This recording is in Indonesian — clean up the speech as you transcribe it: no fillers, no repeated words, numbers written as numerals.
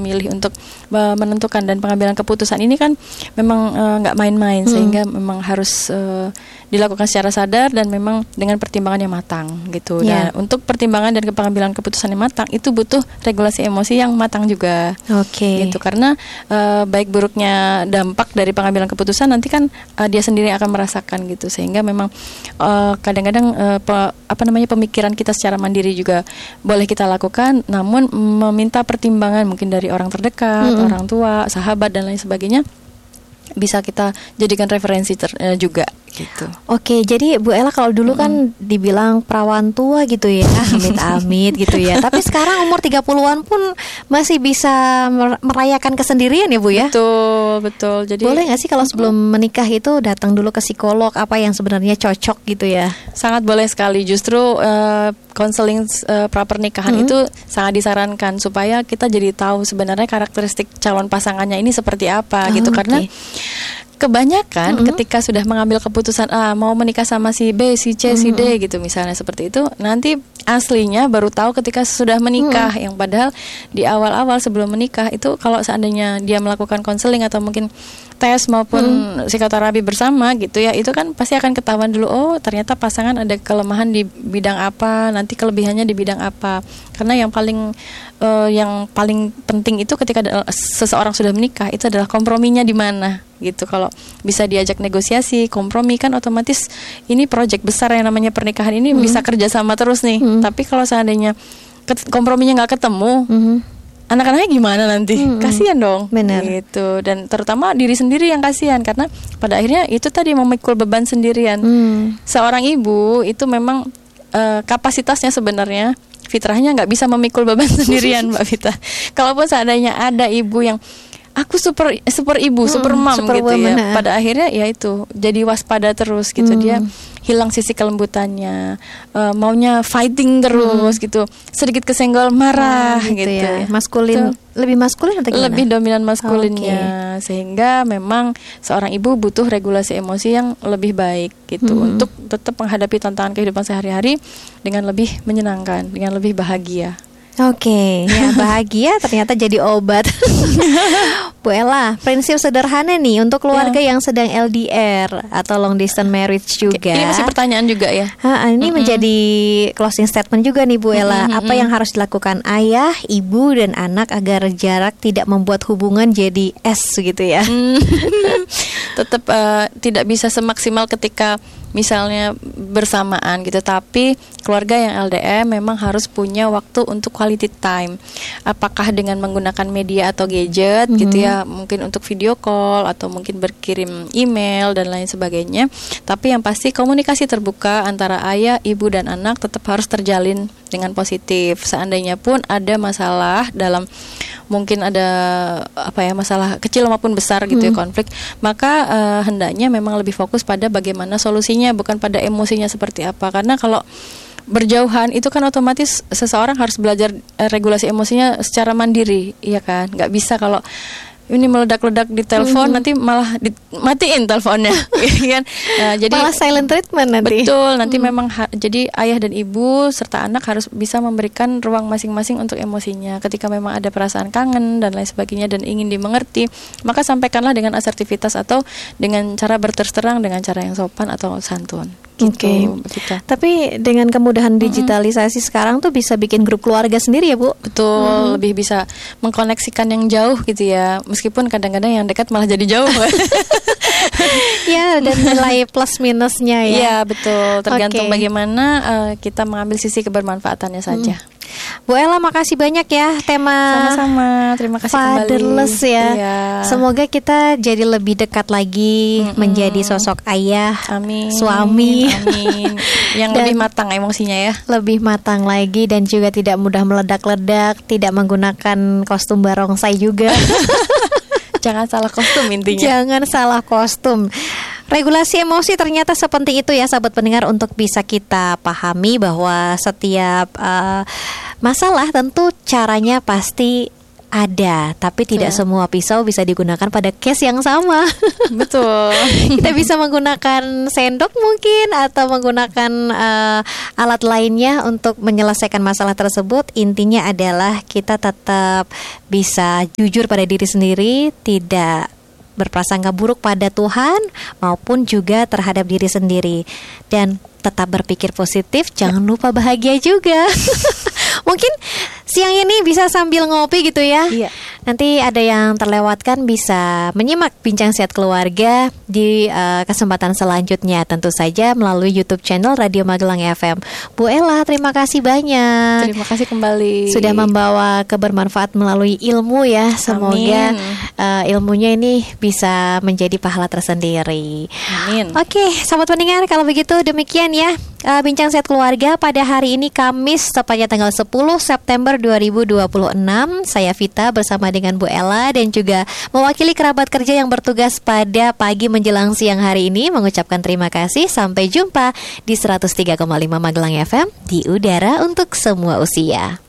memilih untuk menentukan dan pengambilan keputusan ini kan memang nggak main-main, sehingga memang harus dilakukan secara sadar dan memang dengan pertimbangan yang matang gitu. Dan untuk pertimbangan dan pengambilan keputusan yang matang itu butuh regulasi emosi yang matang juga. Gitu, karena baik buruknya dampak dari pengambilan keputusan nanti kan dia sendiri akan merasakan gitu, sehingga memang kadang-kadang pemikiran kita secara mandiri juga boleh kita lakukan, namun meminta pertimbangan mungkin dari orang terdekat, orang tua, sahabat dan lain sebagainya bisa kita jadikan referensi juga gitu. Oke, jadi Bu Ella kalau dulu kan dibilang perawan tua gitu ya, amit-amit gitu ya. Tapi sekarang umur 30-an pun masih bisa merayakan kesendirian ya Bu ya? Betul. Jadi boleh nggak sih kalau sebelum menikah itu datang dulu ke psikolog, apa yang sebenarnya cocok gitu ya? Sangat boleh sekali. Justru konseling pra pernikahan itu sangat disarankan supaya kita jadi tahu sebenarnya karakteristik calon pasangannya ini seperti apa gitu. Karena kebanyakan ketika sudah mengambil keputusan mau menikah sama si B, si C, si D gitu misalnya seperti itu, nanti aslinya baru tahu ketika sudah menikah. Yang padahal di awal-awal sebelum menikah itu kalau seandainya dia melakukan konseling atau mungkin tes maupun psikoterapi bersama gitu ya, itu kan pasti akan ketahuan dulu, oh ternyata pasangan ada kelemahan di bidang apa, nanti kelebihannya di bidang apa. Karena yang paling penting itu ketika seseorang sudah menikah itu adalah komprominya di mana gitu. Kalau bisa diajak negosiasi, kompromi, kan otomatis ini proyek besar yang namanya pernikahan ini bisa kerjasama terus nih. Tapi kalau seandainya komprominya nggak ketemu, anak-anaknya gimana nanti? Kasihan dong. Benar. Gitu. Dan terutama diri sendiri yang kasihan, karena pada akhirnya itu tadi memikul beban sendirian. Seorang ibu itu memang kapasitasnya sebenarnya fitrahnya nggak bisa memikul beban sendirian, Mbak Vita. Kalaupun seandainya ada ibu yang aku super ibu, super mom super gitu woman, ya. Pada akhirnya ya itu jadi waspada terus gitu. Dia hilang sisi kelembutannya, maunya fighting terus gitu. Sedikit kesenggol marah gitu ya. Maskulin, lebih maskulin atau gimana? Lebih dominan maskulinnya. Sehingga memang seorang ibu butuh regulasi emosi yang lebih baik gitu untuk tetap menghadapi tantangan kehidupan sehari-hari dengan lebih menyenangkan, dengan lebih bahagia. Oke, ya bahagia ternyata jadi obat. Bu Ella, prinsip sederhana nih untuk keluarga yang sedang LDR atau long distance marriage juga. Ini masih pertanyaan juga ya. Ini menjadi closing statement juga nih Bu Ella. Apa yang harus dilakukan ayah, ibu, dan anak agar jarak tidak membuat hubungan jadi es gitu ya? Tetap tidak bisa semaksimal ketika misalnya bersamaan gitu, tapi keluarga yang LDR memang harus punya waktu untuk quality time. Apakah dengan menggunakan media atau gadget gitu ya, mungkin untuk video call atau mungkin berkirim email dan lain sebagainya. Tapi yang pasti komunikasi terbuka antara ayah, ibu dan anak tetap harus terjalin dengan positif. Seandainya pun ada masalah dalam, mungkin ada masalah kecil maupun besar gitu ya, konflik, maka hendaknya memang lebih fokus pada bagaimana solusinya, bukan pada emosinya seperti apa. Karena kalau berjauhan itu kan otomatis seseorang harus belajar regulasi emosinya secara mandiri, iya kan? Nggak bisa kalau ini meledak-ledak di telepon nanti malah matiin teleponnya, kan? Jadi malah silent treatment nanti. Betul, nanti memang jadi ayah dan ibu serta anak harus bisa memberikan ruang masing-masing untuk emosinya. Ketika memang ada perasaan kangen dan lain sebagainya dan ingin dimengerti, maka sampaikanlah dengan asertivitas atau dengan cara berterus terang, dengan cara yang sopan atau santun. Gitu, Tapi dengan kemudahan digitalisasi sekarang tuh bisa bikin grup keluarga sendiri ya Bu? Betul, lebih bisa mengkoneksikan yang jauh gitu ya. Meskipun kadang-kadang yang dekat malah jadi jauh. Ya, dan nilai plus minusnya ya. Iya, betul. Tergantung bagaimana kita mengambil sisi kebermanfaatannya saja. Bu Ella, makasih banyak ya tema sama-sama. Terima kasih fatherless kembali. Ya. Iya. Semoga kita jadi lebih dekat lagi menjadi sosok ayah, suami, yang lebih matang emosinya ya. Lebih matang lagi dan juga tidak mudah meledak-ledak, tidak menggunakan kostum barongsai juga. Jangan salah kostum intinya. Jangan salah kostum. Regulasi emosi ternyata sepenting itu ya sahabat pendengar, untuk bisa kita pahami bahwa setiap masalah tentu caranya pasti ada, tapi tidak semua pisau bisa digunakan pada case yang sama. Betul. Kita bisa menggunakan sendok mungkin atau menggunakan alat lainnya untuk menyelesaikan masalah tersebut. Intinya adalah kita tetap bisa jujur pada diri sendiri, tidak berprasangka buruk pada Tuhan maupun juga terhadap diri sendiri, dan tetap berpikir positif. Jangan lupa bahagia juga. Mungkin siang ini bisa sambil ngopi gitu ya. Iya. Nanti ada yang terlewatkan bisa menyimak Bincang Sehat Keluarga di kesempatan selanjutnya, tentu saja melalui YouTube channel Radio Magelang FM. Bu Ella, terima kasih banyak. Terima kasih kembali. Sudah membawa kebermanfaat melalui ilmu ya. Semoga ilmunya ini bisa menjadi pahala tersendiri. Amin. Oke, sahabat pendengar, kalau begitu demikian ya Bincang Sehat Keluarga pada hari ini Kamis tepatnya tanggal 10 September 2026. Saya Vita bersama dengan Bu Ella dan juga mewakili kerabat kerja yang bertugas pada pagi menjelang siang hari ini mengucapkan terima kasih. Sampai jumpa di 103,5 Magelang FM di udara untuk semua usia.